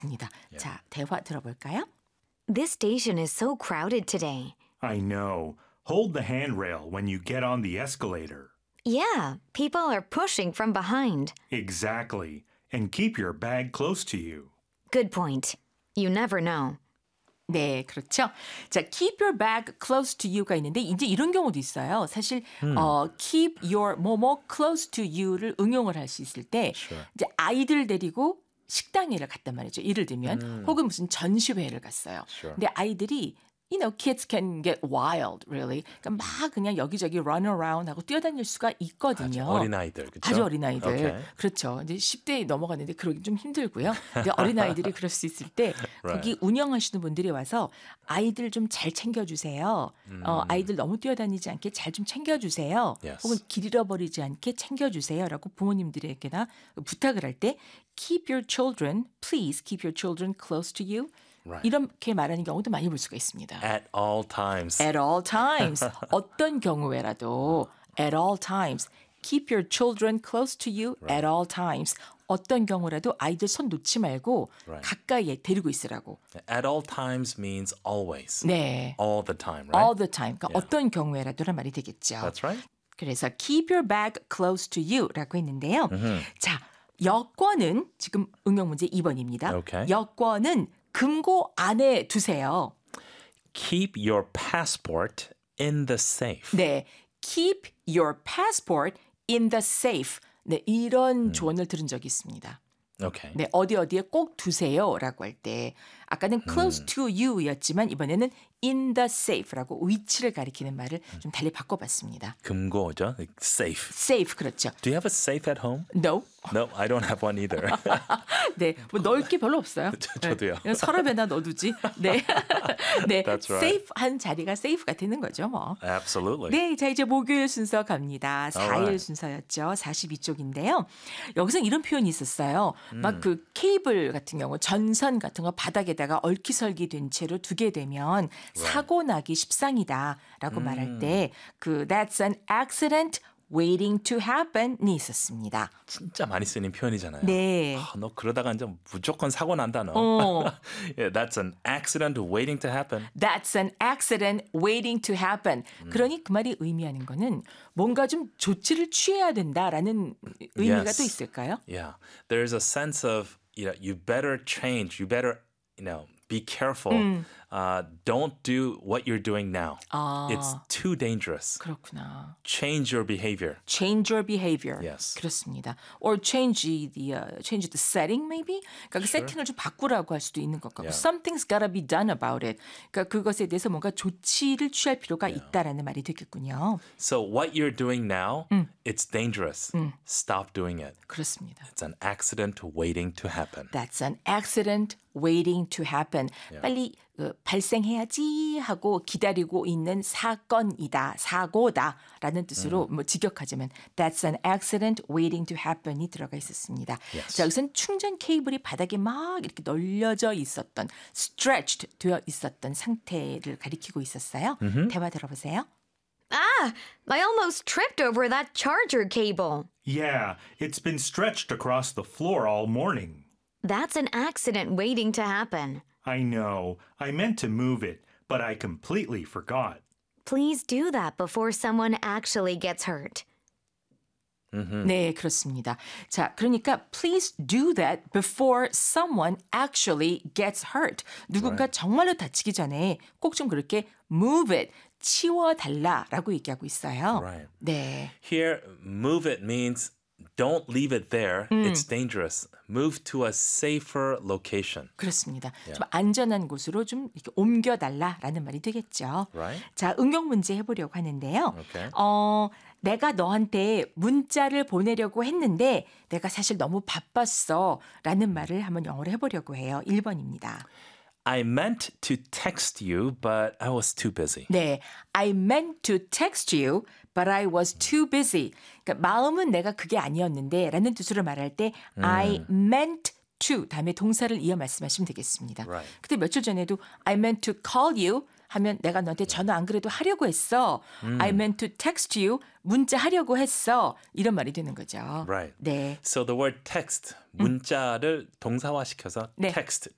입니다. 자, 대화 들어볼까요? This station is so crowded today. I know. Hold the handrail when you get on the escalator. Yeah, people are pushing from behind. Exactly. And keep your bag close to you. Good point. You never know. 네, 그렇죠. 자, keep your bag close to you가 있는데 이제 이런 경우도 있어요. 사실 keep your 뭐뭐 close to you를 응용을 할 수 있을 때 Sure. 이제 아이들 데리고 식당에를 갔단 말이죠. 예를 들면 혹은 무슨 전시회를 갔어요. Sure. 근데 아이들이 You know, kids can get wild, really. 그러니까 막 그냥 여기저기 run around 하고 뛰어다닐 수가 있거든요. 아주 어린아이들, 그렇죠? 아주 어린아이들. Okay. 그렇죠. 이제 10대 넘어갔는데 그러기 좀 힘들고요. 근데 어린아이들이 그럴 수 있을 때 거기 운영하시는 분들이 와서 아이들 좀 잘 챙겨주세요. 아이들 너무 뛰어다니지 않게 잘 좀 챙겨주세요. Yes. 혹은 길 잃어버리지 않게 챙겨주세요. 라고 부모님들에게나 부탁을 할 때 keep your children, please keep your children close to you. Right. 이렇게 말하는 경우도 많이 볼 수가 있습니다. At all times. At all times. 어떤 경우에라도 at all times. Keep your children close to you at all times. 어떤 경우라도 아이들 손 놓지 말고 가까이에 데리고 있으라고. At all times means always. 네. All the time, right? All the time. 그러니까 어떤 경우에라도란 말이 되겠죠. That's right. 그래서 keep your bag close to you라고 했는데요. 자, 여권은 지금 응용 문제 2번입니다. Okay. 여권은 금고 안에 두세요. Keep your passport in the safe. 네, keep your passport in the safe. 네, 이런 조언을 들은 적이 있습니다. Okay. 네, 어디에 꼭 두세요라고 할 때 아까는 close to you였지만 이번에는 in the safe라고 위치를 가리키는 말을 좀 달리 바꿔봤습니다. 금고죠. Safe. safe 그렇죠. Do you have a safe at home? No. No, I don't have one either. 네, 뭐 넣을 게 별로 없어요. 저도요. 그냥 서랍에나 넣어두지. 네, 네, That's right. safe한 자리가 safe가 되는 거죠, 뭐. Absolutely. 네, 자 이제 목요일 순서 갑니다. 4일 Alright. 순서였죠. 42쪽인데요. 여기서 이런 표현이 있었어요. 막 그 케이블 같은 경우 전선 같은 거 바닥에다가 얼기설기 된 채로 두게 되면 사고 나기 십상이다라고 말할 때 그 that's an accident waiting to happen이 있었습니다. 진짜 많이 쓰는 표현이잖아요. 네. 너 그러다가 이제 무조건 사고 난다 너. Yeah, that's an accident waiting to happen. That's an accident waiting to happen. 그러니 그 말이 의미하는 거는 뭔가 좀 조치를 취해야 된다라는 의미가 Yes. 또 있을까요? Yeah, there's a sense of you better change, you better be careful. Don't do what you're doing now. It's too dangerous. 그렇구나. Change your behavior. Change your behavior. Yes. 그렇습니다. Or change the setting maybe. 그러니까 그 세팅을 좀 바꾸라고 할 수도 있는 것 같고. Yeah. Something's gotta be done about it. 그러니까 그것에 대해서 뭔가 조치를 취할 필요가 있다라는 말이 되겠군요. So what you're doing now, it's dangerous. Stop doing it. 그렇습니다. It's an accident waiting to happen. That's an accident waiting to happen. 빨리 발생해야지 하고 기다리고 있는 사건이다, 사고다라는 뜻으로 뭐 직역하자면 That's an accident waiting to happen이 들어가 있었습니다. Yes. 자, 여기서는 충전 케이블이 바닥에 막 이렇게 널려져 있었던, stretched 되어 있었던 상태를 가리키고 있었어요. 대화 들어보세요. Ah, I almost tripped over that charger cable. Yeah, it's been stretched across the floor all morning. That's an accident waiting to happen. I know. I meant to move it, but I completely forgot. Please do that before someone actually gets hurt. 네, 그렇습니다. 자, 그러니까 please do that before someone actually gets hurt. 누군가 정말로 다치기 전에 꼭 좀 그렇게 move it, 치워달라라고 얘기하고 있어요. Right. 네. Here, move it means don't leave it there. It's dangerous. Move to a safer location. 그렇습니다. 좀 안전한 곳으로 좀 이렇게 옮겨달라라는 말이 되겠죠. Right. 자, 응용 문제 해보려고 하는데요. Okay. 내가 너한테 문자를 보내려고 했는데 내가 사실 너무 바빴어 라는 말을 한번 영어로 해보려고 해요. 1번입니다. I meant to text you, but I was too busy. 네, I meant to text you, but I was too busy. 그러니까 마음은 내가 그게 아니었는데 라는 뜻으로 말할 때 I meant to 다음에 동사를 이어 말씀하시면 되겠습니다. Right. 근데 며칠 전에도 I meant to call you 하면 내가 너한테 전화 안 그래도 하려고 했어. I meant to text you. 문자 하려고 했어. 이런 말이 되는 거죠. Right. 네. So the word text, 문자를 동사화시켜서 네. text,